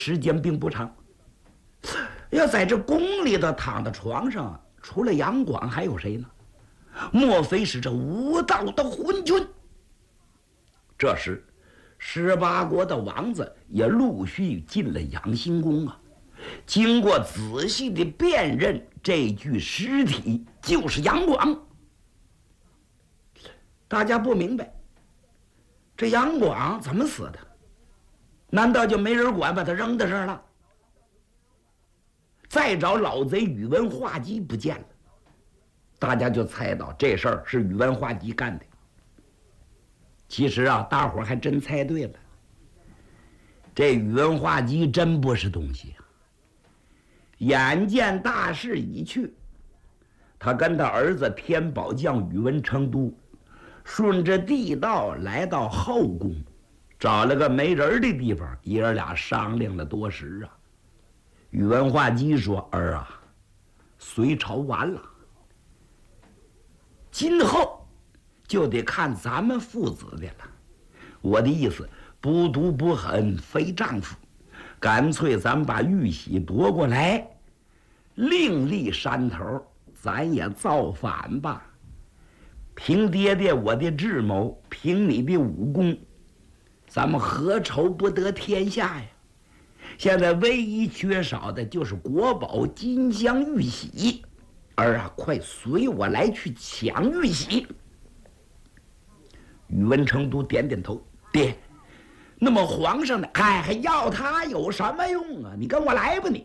时间并不长。要在这宫里头躺在床上，除了杨广还有谁呢？莫非是这无道的昏君？这时，18国的王子也陆续进了养心宫啊。经过仔细的辨认，这具尸体就是杨广。大家不明白，这杨广怎么死的？难道就没人管，把他扔在这儿了？再找老贼宇文化及不见了，大家就猜到这事儿是宇文化及干的。其实啊，大伙儿还真猜对了，这宇文化及真不是东西啊。眼见大势已去，他跟他儿子天宝将宇文成都顺着地道来到后宫，找了个没人的地方，爷儿俩商量了多时啊。宇文化及说：“儿啊，隋朝完了，今后就得看咱们父子的了。我的意思，不毒不狠非丈夫，干脆咱把玉玺夺过来，另立山头，咱也造反吧。凭爹爹我的智谋，凭你的武功，咱们何愁不得天下呀？现在唯一缺少的就是国宝金镶玉玺，儿啊，快随我来去抢玉玺。”宇文成都点点头：“爹，那么皇上呢？还要他有什么用啊？你跟我来吧你。”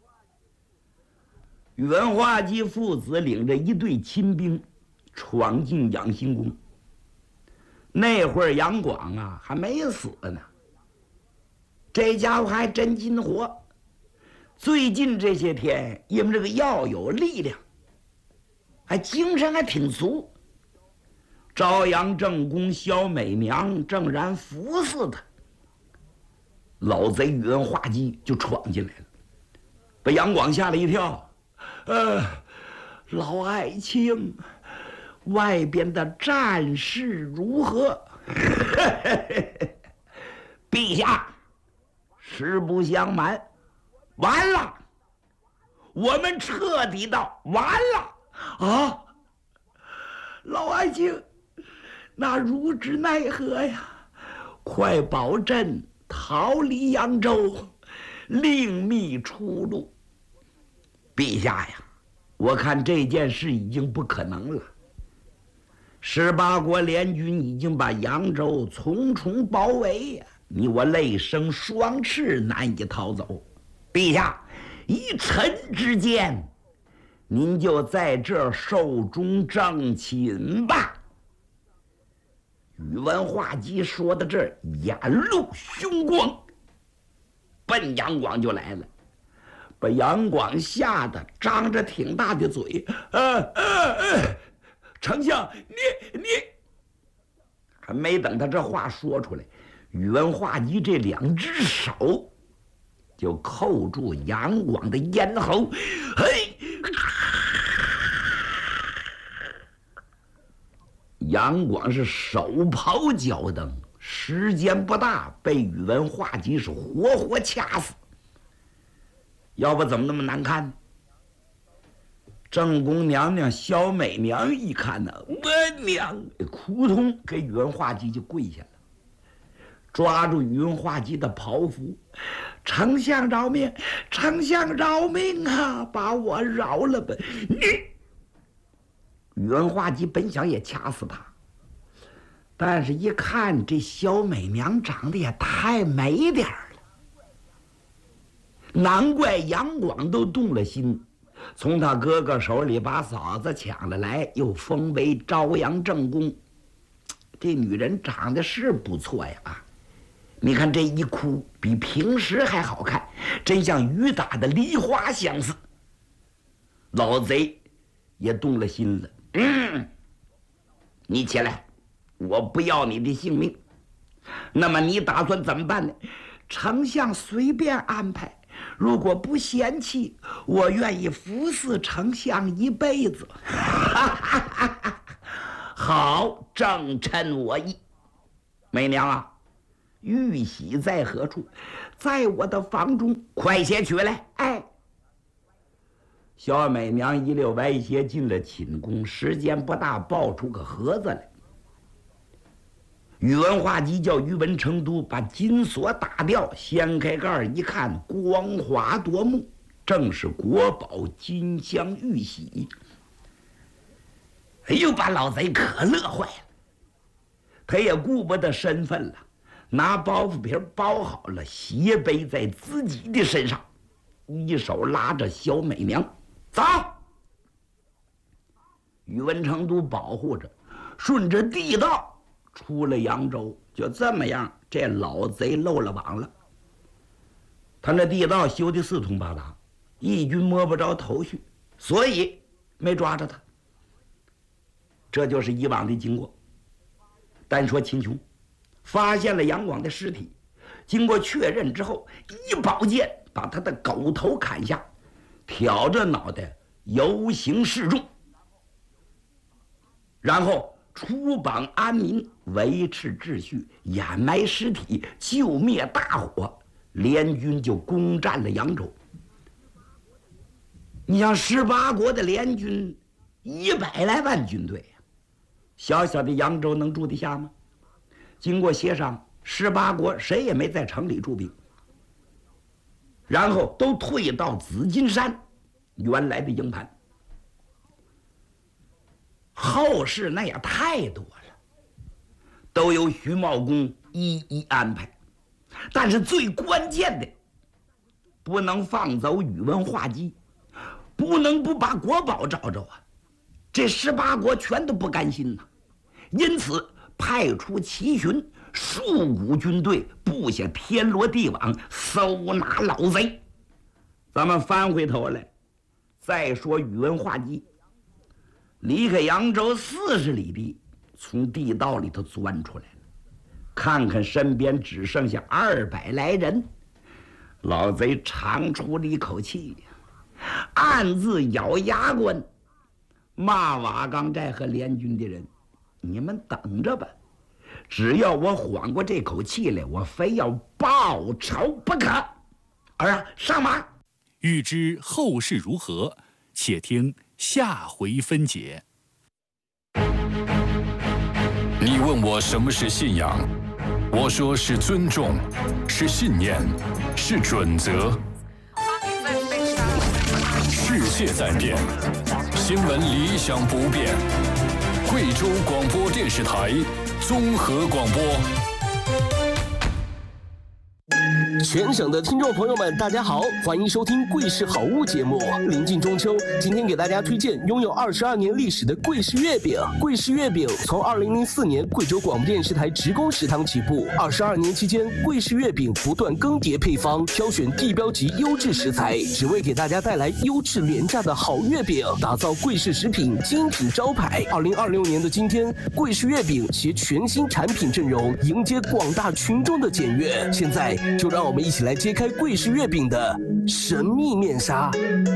宇文化及父子领着一队亲兵闯进养心宫。那会儿杨广啊还没死呢，这家伙还真筋活。最近这些天，因为这个药有力量，还精神还挺足。朝阳正宫萧美娘正然服侍他，老贼宇文化及就闯进来了，把杨广吓了一跳。老爱卿，外边的战事如何？陛下，实不相瞒，完了，我们彻底的完了啊！老爱卿，那如之奈何呀？快保朕逃离扬州，另觅出路。陛下呀，我看这件事已经不可能了。18国联军已经把扬州重重包围呀，你我泪生双翅，难以逃走。陛下，以臣之见，您就在这儿寿终正寝吧。宇文化及说到这儿，眼露凶光，奔杨广就来了，把杨广吓得张着挺大的嘴。丞相，你还没等他这话说出来，宇文化及这2只手就扣住杨广的咽喉。嘿，杨广是手刨脚蹬，时间不大，被宇文化及是活活掐死。要不怎么那么难看呢？正宫娘娘萧美娘一看呢，我娘，扑通给宇文化及就跪下了，抓住宇文化及的袍服：“丞相饶命，丞相饶命啊，把我饶了吧！”宇文化及本想也掐死他，但是一看这萧美娘长得也太美点儿了，难怪杨广都动了心，从他哥哥手里把嫂子抢了来，又封为朝阳正宫。这女人长得是不错呀啊！你看这一哭，比平时还好看，真像雨打的梨花相似。老贼也动了心了。你起来，我不要你的性命。那么你打算怎么办呢？丞相随便安排，如果不嫌弃，我愿意服侍丞相一辈子。好，正称我意。媚娘啊， 玉玺在何处？在我的房中，快些取来。哎，小美娘一溜歪斜进了寝宫，时间不大，抱出个盒子来。宇文化及叫宇文成都把金锁打掉，掀开盖一看，光华夺目，正是国宝金镶玉玺。哎呦，把老贼可乐坏了。他也顾不得身份了，拿包袱皮包好了，斜背在自己的身上，一手拉着小美娘走。宇文成都保护着，顺着地道出了扬州。就这么样，这老贼漏了网了。他那地道修的四通八达，义军摸不着头绪，所以没抓着他。这就是以往的经过。单说秦琼发现了杨广的尸体，经过确认之后，一宝剑把他的狗头砍下，挑着脑袋游行示众，然后出榜安民，维持秩序，掩埋尸体，救灭大火，联军就攻占了扬州。你像18国的联军100来万军队，小小的扬州能住得下吗？经过协商，18国谁也没在城里驻兵，然后都退到紫金山原来的营盘。后事那也太多了，都由徐茂公一一安排。但是最关键的，不能放走宇文化及，不能不把国宝找着啊！这18国全都不甘心呐，因此派出奇巡数股军队，布下天罗地网，搜拿老贼。咱们翻回头来再说宇文化及，离开扬州40里地，从地道里头钻出来了，看看身边只剩下200来人，老贼长出了一口气，暗自咬牙关，骂瓦岗寨和联军的人：你们等着吧，只要我缓过这口气来，我非要报仇不可。儿啊，上马！ 欲知后事如何，且听下回分解。 你问我什么是信仰，我说是尊重，是信念，是准则。世界在变，新闻理想不变。贵州广播电视台综合广播。 全省的听众朋友们，大家好，欢迎收听《贵市好物》节目。临近中秋，今天给大家推荐拥有22年历史的贵市月饼。贵市月饼从2004年贵州广播电视台职工食堂起步，22年期间，贵市月饼不断更迭配方，挑选地标级优质食材，只为给大家带来优质廉价的好月饼，打造贵市食品精品招牌。2026年的今天，贵市月饼携全新产品阵容，迎接广大群众的检阅。现在就让我们一起来揭开贵市月饼的神秘面纱。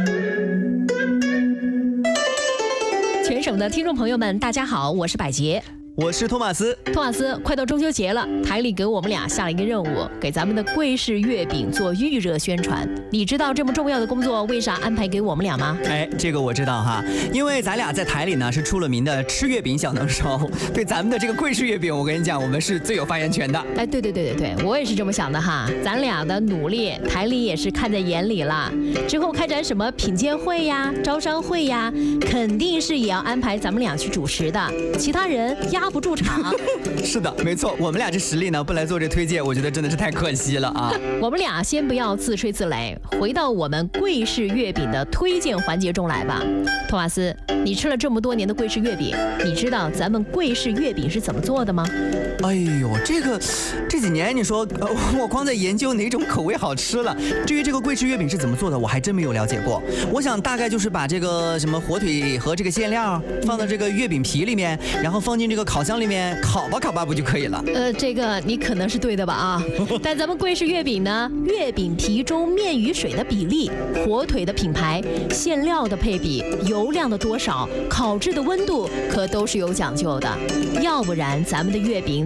全省的听众朋友们，大家好，我是百杰。 我是托马斯。 托马斯，快到中秋节了，台里给我们俩下了一个任务，给咱们的贵市月饼做预热宣传。你知道这么重要的工作为啥安排给我们俩吗？ 哎，这个我知道哈，因为咱俩在台里呢是出了名的吃月饼小能手，对咱们的这个贵市月饼，我跟你讲，我们是最有发言权的。 哎，对，我也是这么想的哈。咱俩的努力，台里也是看在眼里了。之后开展什么品鉴会呀、招商会呀，肯定是也要安排咱们俩去主持的，其他人压不住场。 是的，没错，我们俩这实力呢，不来做这推荐，我觉得真的是太可惜了啊。 我们俩先不要自吹自擂，回到我们贵市月饼的推荐环节中来吧。托马斯，你吃了这么多年的贵市月饼，你知道咱们贵市月饼是怎么做的吗？ 哎呦，这几年你说我光在研究哪种口味好吃了。至于这个贵市月饼是怎么做的，我还真没有了解过。我想大概就是把这个什么火腿和这个馅料放到这个月饼皮里面，然后放进这个烤箱里面烤吧不就可以了？ 这个你可能是对的吧啊？但咱们贵市月饼呢，月饼皮中面与水的比例、火腿的品牌、馅料的配比、油量的多少、烤制的温度，可都是有讲究的。要不然咱们的月饼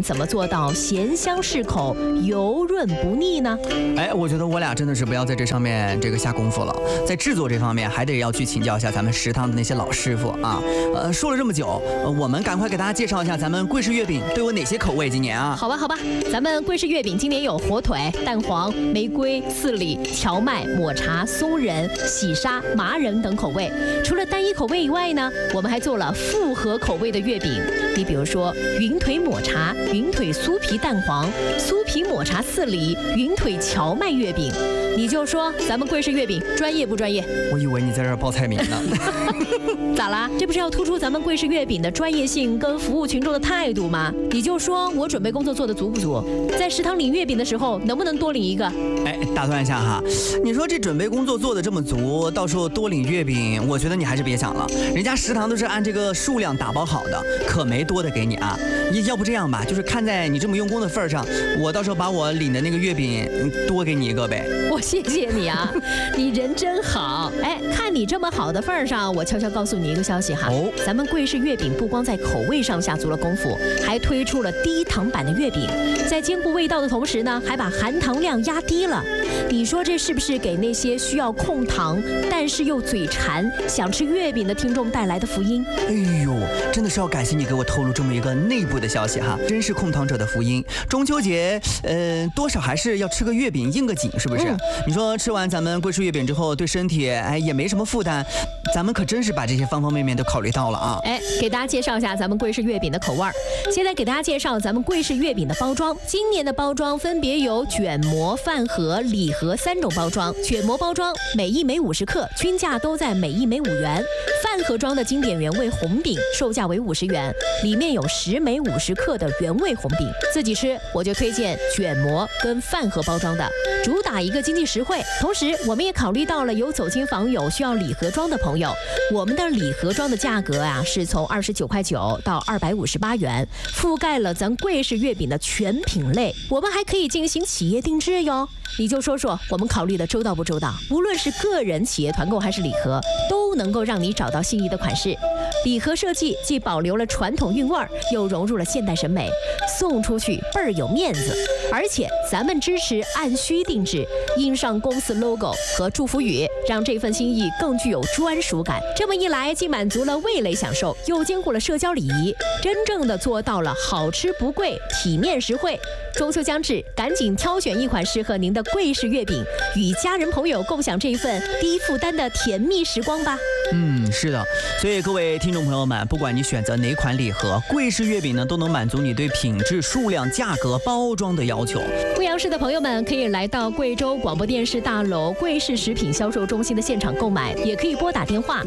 怎么做到咸香适口、油润不腻呢？ 哎，我觉得我俩真的是不要在这上面下功夫了，在制作这方面还得要去请教一下咱们食堂的那些老师傅啊。说了这么久，我们赶快给大家介绍一下咱们桂氏月饼都有哪些口味今年啊？ 好吧，咱们桂氏月饼今年有火腿、蛋黄、玫瑰、刺梨、荞麦、抹茶、松仁、喜沙、麻仁等口味。除了单一口味以外呢，我们还做了复合口味的月饼。你比如说云腿抹茶、云腿酥皮蛋黄、酥皮抹茶刺梨、云腿荞麦月饼。你就说咱们桂氏月饼专业不专业？ 我以为你在这儿报菜名呢。 咋啦？这不是要突出咱们桂氏月饼的专业性跟服务群众的态度吗？你就说我准备工作做得足不足？在食堂领月饼的时候，能不能多领一个？ 哎，打断一下哈，你说这准备工作做得这么足，到时候多领月饼，我觉得你还是别想了。人家食堂都是按这个数量打包好的，可没多的给你啊。要不这样吧，就是看在你这么用功的份上，我到时候把我领的那个月饼多给你一个呗。 我谢谢你啊，你人真好。哎，看你这么好的份上，我悄悄告诉你一个消息哈。咱们桂氏月饼不光在口味上下足了功夫，还推出了低糖版的月饼，在兼顾味道的同时呢，还把含糖量压低了。你说这是不是给那些需要控糖但是又嘴馋想吃月饼的听众带来的福音？ 哎呦，真的是要感谢你给我透露这么一个内部的消息哈，真是控糖者的福音。中秋节，多少还是要吃个月饼应个景，是不是？你说吃完咱们桂氏月饼之后，对身体也没什么负担，咱们可真是把这些方方面面都考虑到了啊。 哎，给大家介绍一下咱们桂氏月饼的口味。现在给大家介绍咱们桂氏月饼的包装。今年的包装分别有卷膜、饭盒、礼盒3种包装。卷膜包装每一枚50克，均价都在每一枚5元。饭盒装的经典原味红饼，售价为50元，里面有10枚50克的原味红饼。自己吃我就推荐卷膜跟饭盒包装的，主打一个经济实惠。同时我们也考虑到了有走亲访友需要礼盒装的朋友，我们的礼盒装的价格是从29.9块到258元，覆盖了咱桂氏月饼的全品类。我们还可以进行企业定制哟。你就说说我们考虑的周到不周到？无论是个人、企业团购还是礼盒，都能够让你找到心仪的款式。礼盒设计既保留了传统韵味儿，又融入了现代审美，送出去倍儿有面子。而且咱们支持按需定制，印上公司 logo 和祝福语，让这份心意更具有专属感。这么一来，既满足了味蕾享受，又兼顾了社交礼仪，真正的做到了好吃不贵，体面实惠。中秋将至，赶紧挑选一款适合您的桂氏月饼，与家人朋友共享这一份低负担的甜蜜时光吧。 是的，所以各位听众朋友们，不管你选择哪款礼盒，桂氏月饼呢都能满足你对品质、数量、价格、包装的要求。 贵阳市的朋友们可以来到贵州广播电视大楼桂氏食品销售中心的现场购买，也可以拨打电话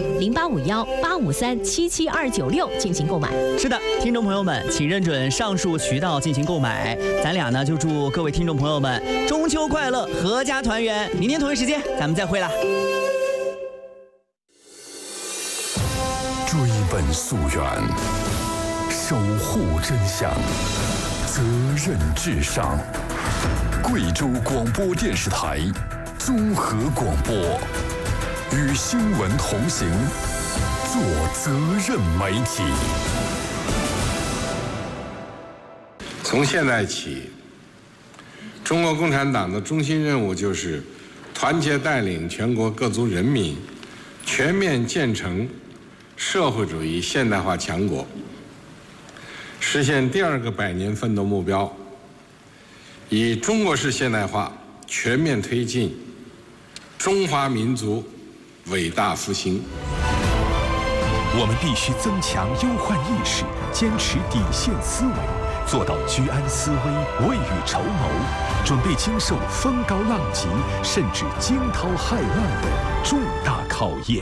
0851-853-77296进行购买。 是的，听众朋友们，请认准上述渠道进行购买。咱俩呢就祝各位听众朋友们中秋快乐，阖家团圆。明天同一时间咱们再会啦。 追本溯源，守护真相，责任至上。贵州广播电视台综合广播，与新闻同行，做责任媒体。 从现在起，中国共产党的中心任务就是团结带领全国各族人民全面建成社会主义现代化强国，实现第2个100年奋斗目标，以中国式现代化全面推进中华民族伟大复兴。 我们必须增强忧患意识，坚持底线思维，做到居安思危、未雨绸缪，准备经受风高浪急甚至惊涛骇浪的重大考验。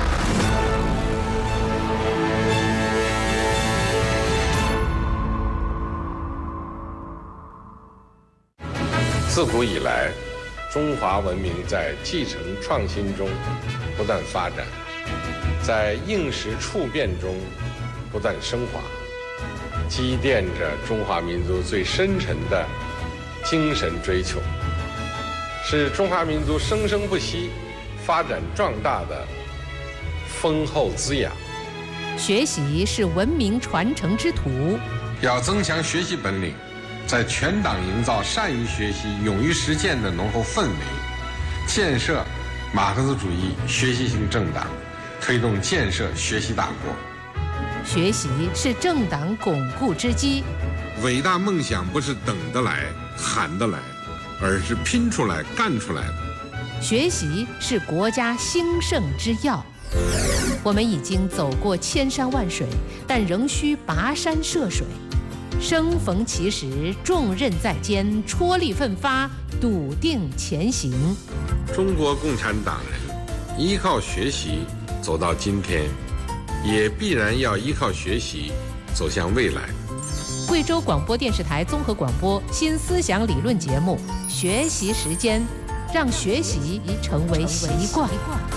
自古以来，中华文明在继承创新中不断发展，在应时处变中不断升华，积淀着中华民族最深沉的精神追求，是中华民族生生不息、发展壮大的丰厚滋养。 学习是文明传承之途， 要增强学习本领，在全党营造善于学习、勇于实践的浓厚氛围，建设马克思主义学习型政党，推动建设学习大国。 学习是政党巩固之基。 伟大梦想不是等得来、喊得来，而是拼出来、干出来的。 学习是国家兴盛之要。我们已经走过千山万水，但仍需跋山涉水。生逢其时，重任在肩，踔厉奋发，笃定前行。 中国共产党人依靠学习走到今天，也必然要依靠学习走向未来。 贵州广播电视台综合广播新思想理论节目《学习时间》，让学习成为习惯。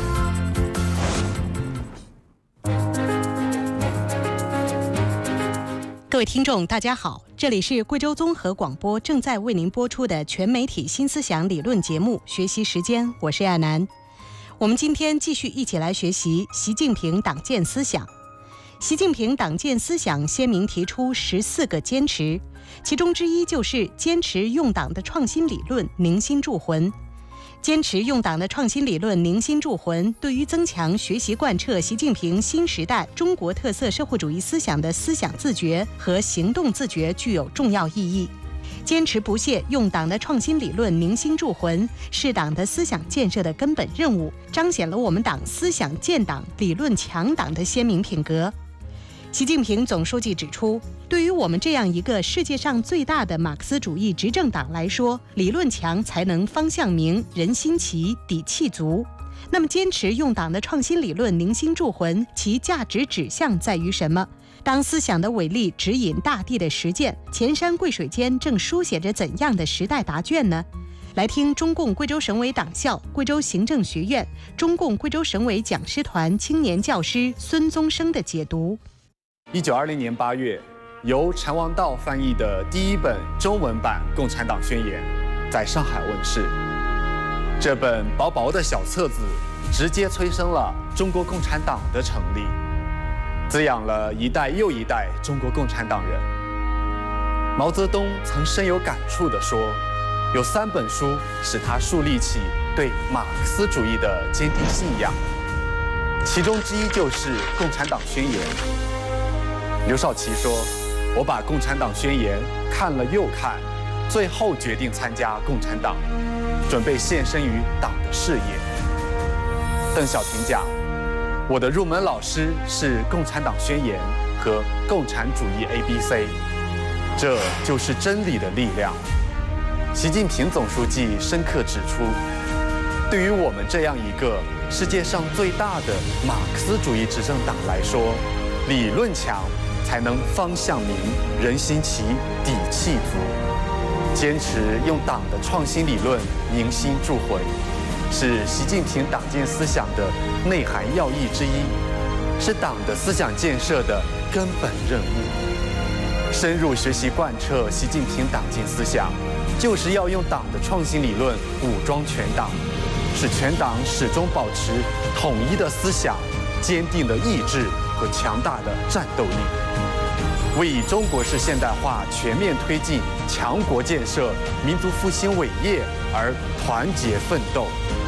各位听众，大家好，这里是贵州综合广播正在为您播出的全媒体新思想理论节目《学习时间》，我是亚楠。我们今天继续一起来学习习近平党建思想。习近平党建思想鲜明提出14个坚持，其中之一就是坚持用党的创新理论凝心铸魂。坚持用党的创新理论凝心铸魂，对于增强学习贯彻习近平新时代中国特色社会主义思想的思想自觉和行动自觉具有重要意义。坚持不懈用党的创新理论凝心铸魂，是党的思想建设的根本任务，彰显了我们党思想建党、理论强党的鲜明品格。习近平总书记指出，对于我们这样一个世界上最大的马克思主义执政党来说，理论强才能方向明、人心齐、底气足。那么坚持用党的创新理论凝心铸魂，其价值指向在于什么？当思想的伟力指引大地的实践，前山贵水间正书写着怎样的时代答卷呢？来听中共贵州省委党校、贵州行政学院、中共贵州省委讲师团青年教师孙宗生的解读。 1920年8月，由陈王道翻译的第一本中文版《共产党宣言》在上海问世。这本薄薄的小册子，直接催生了中国共产党的成立，滋养了一代又一代中国共产党人。毛泽东曾深有感触地说，有3本书使他树立起对马克思主义的坚定信仰，其中之一就是《共产党宣言》。刘少奇说，我把《共产党宣言》看了又看，最后决定参加共产党，准备献身于党的事业。邓小平讲，我的入门老师是《共产党宣言》和共产主义 ABC， 这就是真理的力量。习近平总书记深刻指出，对于我们这样一个世界上最大的马克思主义执政党来说，理论强才能方向明、人心齐、底气足。坚持用党的创新理论凝心铸魂，是习近平党建思想的内涵要义之一，是党的思想建设的根本任务。深入学习贯彻习近平党建思想，就是要用党的创新理论武装全党，使全党始终保持统一的思想、坚定的意志和强大的战斗力，为以中国式现代化全面推进强国建设、民族复兴伟业而团结奋斗。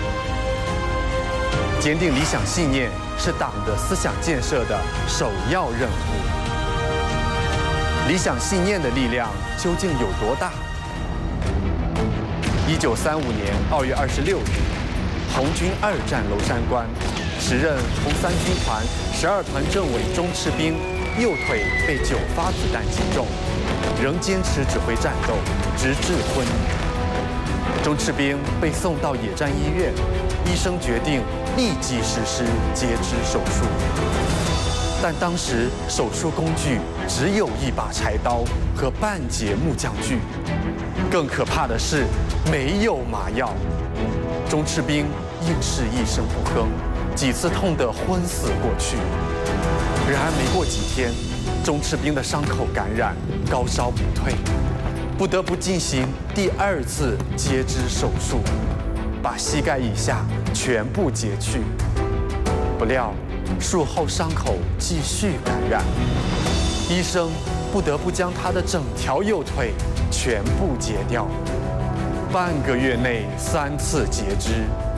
坚定理想信念是党的思想建设的首要任务。理想信念的力量究竟有多大？1935年2月26日，红军2战娄山关，时任红三军团12团政委钟赤兵右腿被9发子弹击中，仍坚持指挥战斗，直至昏迷。钟赤兵被送到野战医院，医生决定立即实施截肢手术。但当时手术工具只有一把柴刀和半截木匠锯，更可怕的是没有麻药。钟赤兵硬是一声不吭，几次痛得昏死过去。然而没过几天，钟赤兵的伤口感染，高烧不退，不得不进行第2次截肢手术，把膝盖以下全部截去。不料术后伤口继续感染，医生不得不将他的整条右腿全部截掉，半个月内3次截肢。